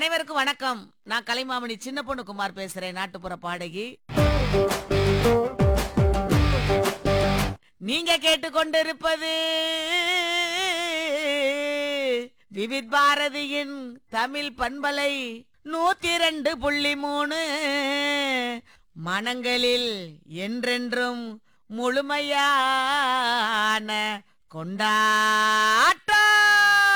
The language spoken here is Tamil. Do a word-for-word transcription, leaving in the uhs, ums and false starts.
அனைவருக்கும் வணக்கம். நான் கலைமாமணி சின்ன பொண்ணு குமார் பேசுறேன், நாட்டுப்புற பாடகி. நீங்க கேட்டுக்கொண்டிருப்பது விவித் பாரதியின் தமிழ் பண்பலை நூத்தி ரெண்டு புள்ளி மூணு. மனங்களில் என்றென்றும் முழுமையான கொண்டாட்டம்.